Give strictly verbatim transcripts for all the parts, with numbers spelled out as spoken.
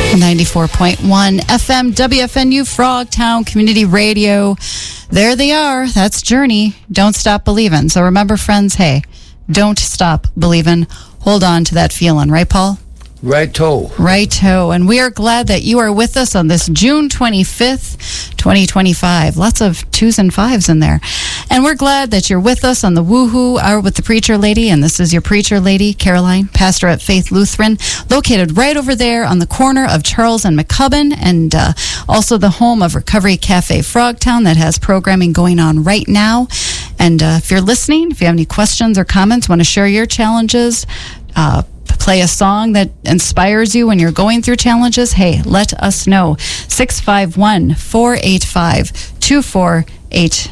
ninety-four point one F M W F N U Frogtown Community Radio. There they are. That's Journey. Don't stop believing. So remember, friends, hey, don't stop believing. Hold on to that feeling. Right, Paul? Right-o. Right-o. And we are glad that you are with us on this June twenty-fifth, twenty twenty-five. Lots of twos and fives in there. And we're glad that you're with us on the Woohoo Hour with the Preacher Lady. And this is your Preacher Lady, Caroline, pastor at Faith Lutheran, located right over there on the corner of Charles and McCubbin, and uh, also the home of Recovery Cafe Frogtown that has programming going on right now. And uh, if you're listening, if you have any questions or comments, want to share your challenges, uh, play a song that inspires you when you're going through challenges, hey, let us know. six five one, four eight five, two four eight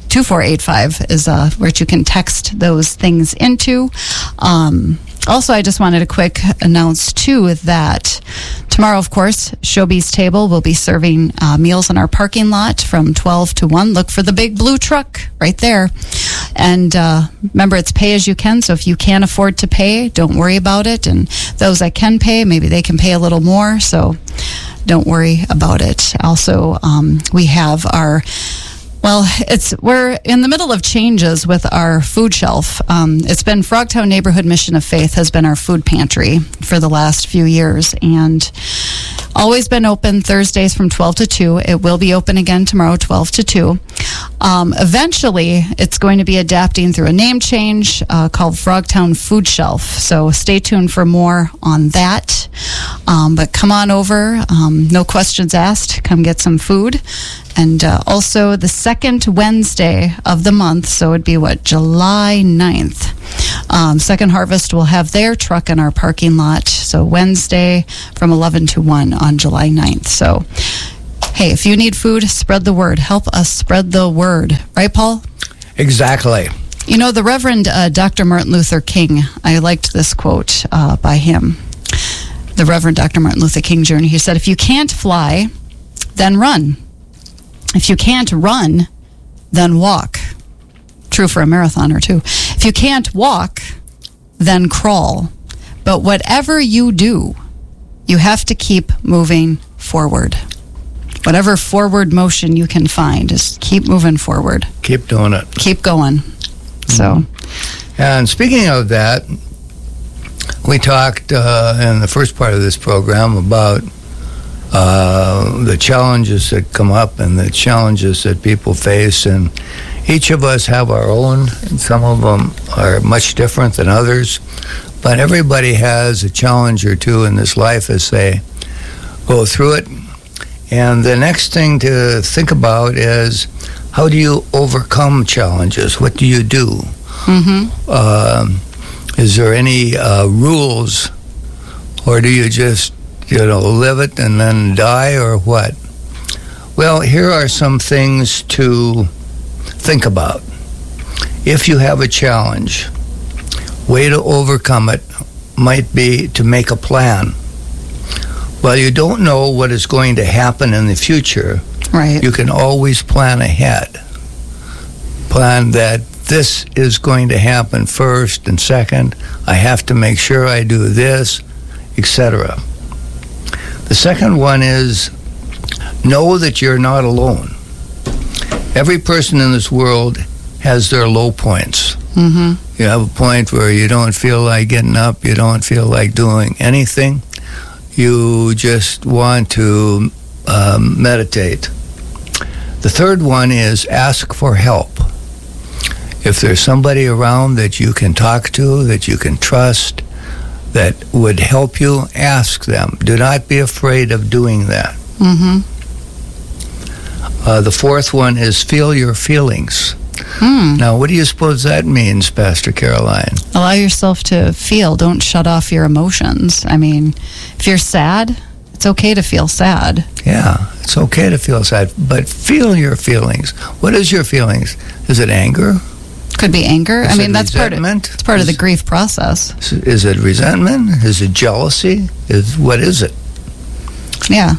five is uh, where you can text those things into. Um, also, I just wanted to quick announce, too, that tomorrow, of course, Showbiz Table will be serving uh, meals in our parking lot from twelve to one. Look for the big blue truck right there. And uh, remember, it's pay as you can, so if you can't afford to pay, don't worry about it. And those that can pay, maybe they can pay a little more, so don't worry about it. Also, um, we have our... Well, it's we're in the middle of changes with our food shelf. Um, it's been Frogtown Neighborhood Mission of Faith has been our food pantry for the last few years, and always been open Thursdays from twelve to two. It will be open again tomorrow, twelve to two. Um, eventually, it's going to be adapting through a name change uh, called Frogtown Food Shelf. So stay tuned for more on that. Um, but come on over. Um, no questions asked. Come get some food. And uh, also the second Wednesday of the month, so it'd be what, July ninth. Um, Second Harvest will have their truck in our parking lot. So Wednesday from eleven to one on July ninth. So, hey, if you need food, spread the word. Help us spread the word. Right, Paul? Exactly. You know, the Reverend uh, Doctor Martin Luther King, I liked this quote uh, by him. The Reverend Doctor Martin Luther King Junior He said, if you can't fly, then run. If you can't run, then walk. True for a marathoner, too. If you can't walk, then crawl. But whatever you do, you have to keep moving forward. Whatever forward motion you can find, just keep moving forward. Keep doing it. Keep going. So, and speaking of that, we talked uh, in the first part of this program about uh, the challenges that come up and the challenges that people face, and each of us have our own, and some of them are much different than others, but everybody has a challenge or two in this life as they go through it. And the next thing to think about is, how do you overcome challenges? What do you do? Mm-hmm. Uh, is there any uh, rules, or do you just, you know, live it and then die, or what? Well, here are some things to think about. If you have a challenge, way to overcome it might be to make a plan. Well, you don't know what is going to happen in the future. Right. You can always plan ahead. Plan that this is going to happen first and second. I have to make sure I do this, et cetera. The second one is, know that you're not alone. Every person in this world has their low points. Mm-hmm. You have a point where you don't feel like getting up, you don't feel like doing anything. You just want to um, meditate. The third one is ask for help. If there's somebody around that you can talk to, that you can trust, that would help you, ask them. Do not be afraid of doing that. Mm-hmm. Uh, the fourth one is feel your feelings. Hmm. Now, what do you suppose that means, Pastor Caroline? Allow yourself to feel. Don't shut off your emotions. I mean, if you're sad, it's okay to feel sad. Yeah, it's okay to feel sad, but feel your feelings. What is your feelings? Is it anger? Could be anger. Is I mean, it that's part of resentment? it's part is, of the grief process. Is it resentment? Is it jealousy? Is what is it? Yeah.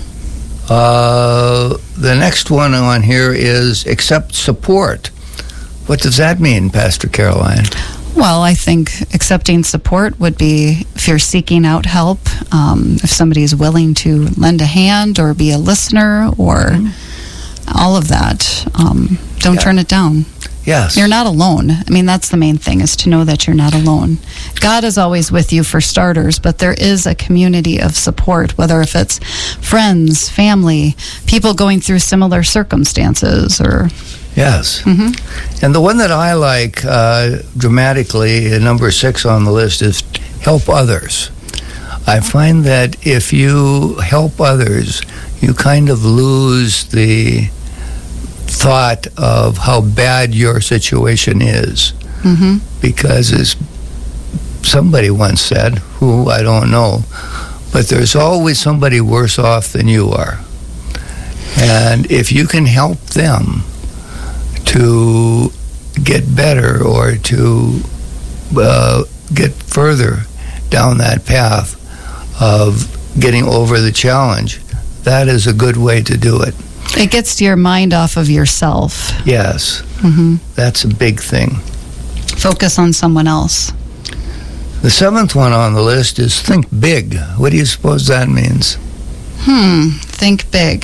Uh, the next one on here is accept support. What does that mean, Pastor Caroline? Well, I think accepting support would be if you're seeking out help, um, if somebody is willing to lend a hand or be a listener or mm-hmm. all of that. Um, don't yeah. turn it down. Yes. You're not alone. I mean, that's the main thing, is to know that you're not alone. God is always with you for starters, but there is a community of support, whether if it's friends, family, people going through similar circumstances or... Yes. Mm-hmm. And the one that I like uh, dramatically, uh, number six on the list, is help others. I find that if you help others, you kind of lose the thought of how bad your situation is. Mm-hmm. Because as somebody once said, who I don't know, but there's always somebody worse off than you are. And if you can help them to get better or to uh, get further down that path of getting over the challenge, that is a good way to do it. It gets your mind off of yourself. Yes. Mm-hmm. That's a big thing. Focus on someone else. The seventh one on the list is think big. What do you suppose that means? Hmm. Think big.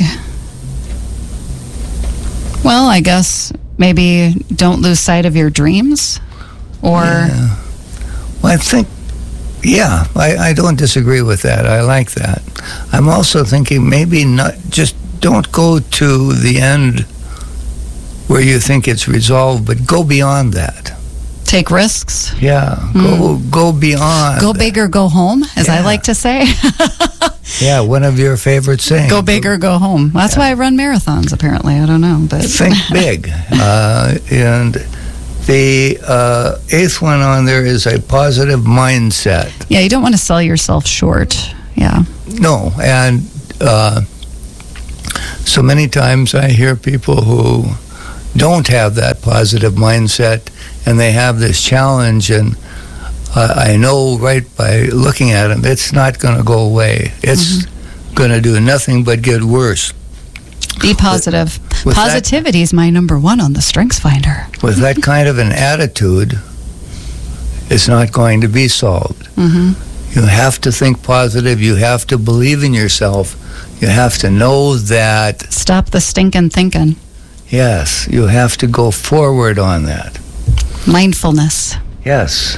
Well, I guess maybe don't lose sight of your dreams, or... Yeah. Well, I think, yeah, I, I don't disagree with that. I like that. I'm also thinking maybe not, just don't go to the end where you think it's resolved, but go beyond that. Take risks. Yeah, mm. go go beyond. Go big or go home, as yeah. I like to say. Yeah, one of your favorite sayings. Go big or go home. That's yeah. why I run marathons, apparently. I don't know. But think big. uh, and the uh, eighth one on there is a positive mindset. Yeah, you don't want to sell yourself short. Yeah. No, and uh, so many times I hear people who don't have that positive mindset, and they have this challenge, and uh, I know right by looking at them, it's not going to go away. It's mm-hmm. going to do nothing but get worse. Be positive. With, with Positivity that, is my number one on the Strengths Finder. With that kind of an attitude, it's not going to be solved. Mm-hmm. You have to think positive. You have to believe in yourself. You have to know that... Stop the stinking thinking. Yes, you have to go forward on that. Mindfulness. Yes.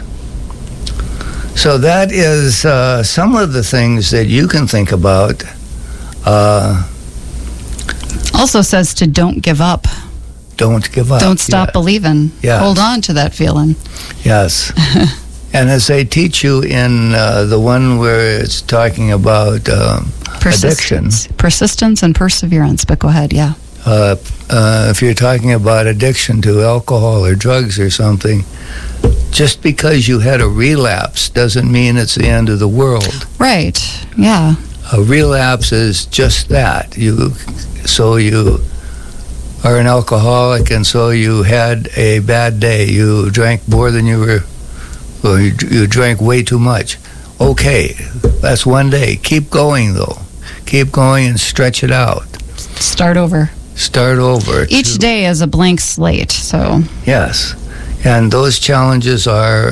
So that is uh, some of the things that you can think about. Uh, also says to don't give up. Don't give up. Don't stop yeah. believing. Yes. Hold on to that feeling. Yes. And as they teach you in uh, the one where it's talking about um, Persistence. addiction. Persistence and perseverance. But go ahead, yeah. Uh, uh, if you're talking about addiction to alcohol or drugs or something, just because you had a relapse doesn't mean it's the end of the world. Right, yeah. A relapse is just that. You, so you are an alcoholic, and so you had a bad day. You drank more than you were, or you, you drank way too much. Okay, that's one day. Keep going, though. Keep going and stretch it out. Start over. Start over. Each to, day is a blank slate, so... Yes. And those challenges are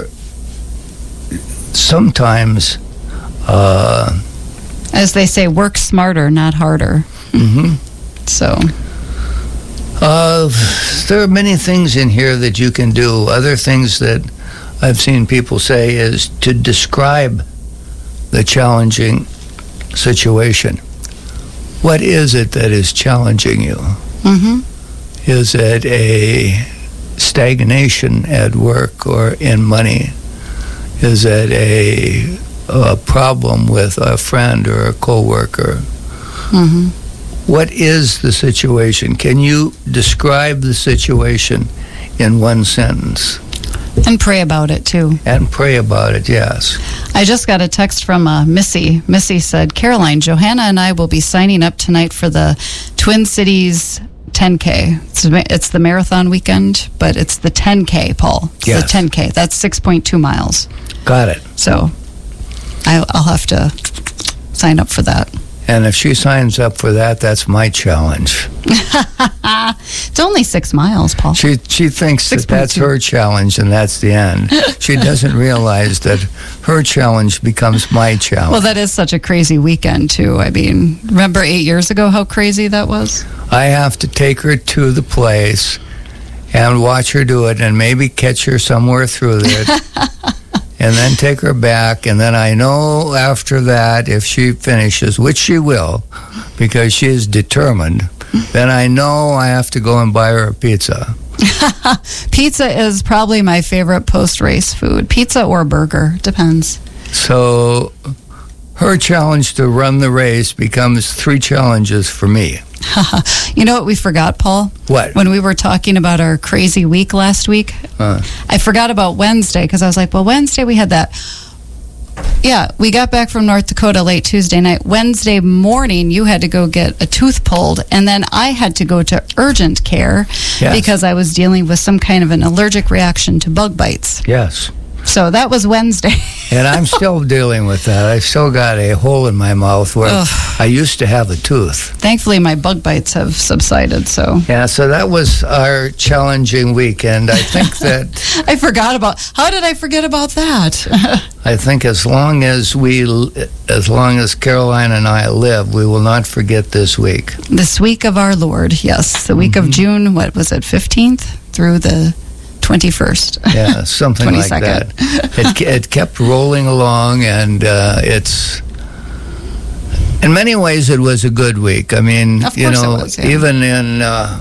sometimes... Uh, As they say, work smarter, not harder. Mm-hmm. So... Uh, there are many things in here that you can do. Other things that I've seen people say is to describe the challenging situation. What is it that is challenging you? Mm-hmm. Is it a stagnation at work or in money? Is it a, a problem with a friend or a coworker? Mm-hmm. What is the situation? Can you describe the situation in one sentence? And pray about it, too. And pray about it, yes. I just got a text from uh, Missy. Missy said, Caroline, Johanna and I will be signing up tonight for the Twin Cities ten K. It's, it's the marathon weekend, but it's the ten K, Paul. It's yes. the ten K. That's six point two miles. Got it. So I, I'll have to sign up for that. And if she signs up for that, that's my challenge. It's only six miles, Paul. She she thinks that that's her challenge and that's the end. She doesn't realize that her challenge becomes my challenge. Well, that is such a crazy weekend, too. I mean, remember eight years ago how crazy that was? I have to take her to the place and watch her do it and maybe catch her somewhere through it. And then take her back, and then I know after that, if she finishes, which she will, because she is determined, then I know I have to go and buy her a pizza. Pizza is probably my favorite post-race food. Pizza or burger, depends. So her challenge to run the race becomes three challenges for me. You know what we forgot, Paul? What? When we were talking about our crazy week last week, Uh. I forgot about Wednesday because I was like, well, Wednesday we had that. Yeah, we got back from North Dakota late Tuesday night. Wednesday morning, you had to go get a tooth pulled, and then I had to go to urgent care Yes. because I was dealing with some kind of an allergic reaction to bug bites. Yes. So that was Wednesday. And I'm still dealing with that. I've still got a hole in my mouth where Ugh. I used to have a tooth. Thankfully, my bug bites have subsided, so. Yeah, so that was our challenging weekend. I think that I forgot about, how did I forget about that? I think as long as we, as long as Caroline and I live, we will not forget this week. This week of our Lord, yes. The week Mm-hmm. of June, what was it, fifteenth through the twenty-first? Yeah, something like that. It, it kept rolling along, and uh, it's, in many ways, it was a good week. I mean, Of you course know, it was, yeah. even in uh,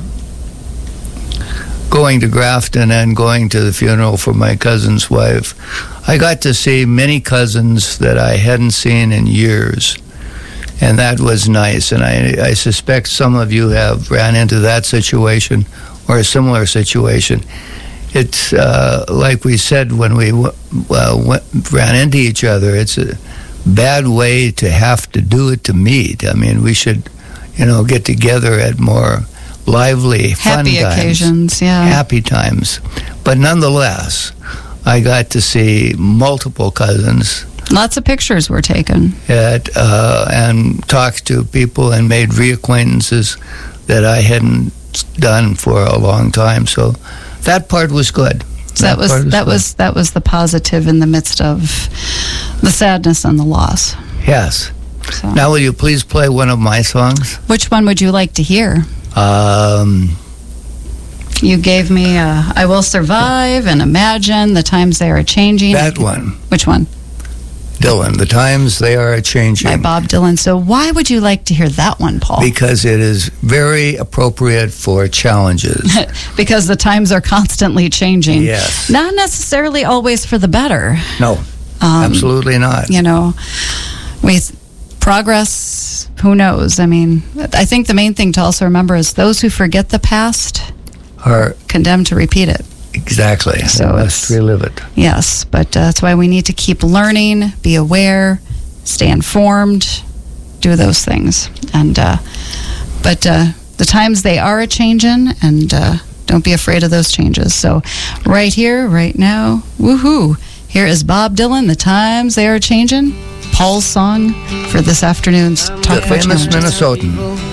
going to Grafton and going to the funeral for my cousin's wife, I got to see many cousins that I hadn't seen in years. And that was nice. And I, I suspect some of you have ran into that situation or a similar situation. It's uh, like we said when we w- uh, went, ran into each other, it's a bad way to have to do it to meet. I mean, we should, you know, get together at more lively, fun Happy times. occasions, yeah. Happy times. But nonetheless, I got to see multiple cousins Lots of pictures were taken. at, uh, and talked to people and made reacquaintances that I hadn't done for a long time. So that part was good. So that was part that good. was that was the positive in the midst of the sadness and the loss. Yes. So. Now, will you please play one of my songs? Which one would you like to hear? Um, You gave me uh, I Will Survive and Imagine, The Times They Are Changing. that one. Which one? Dylan, The Times They Are Changing. By Bob Dylan. So why would you like to hear that one, Paul? Because it is very appropriate for challenges. Because the times are constantly changing. Yes. Not necessarily always for the better. No, Um, absolutely not. You know, we progress, who knows? I mean, I think the main thing to also remember is those who forget the past Or condemned to repeat it. exactly. So So must it's- relive it. Yes, but uh, that's why we need to keep learning, be aware, stay informed, do those things. And uh, but uh, the times they are a changing, and uh, don't be afraid of those changes. So right here, right now, woohoo! Here is Bob Dylan. The times they are changing. Paul's song for this afternoon's Talk The About famous Challenges. Minnesotan.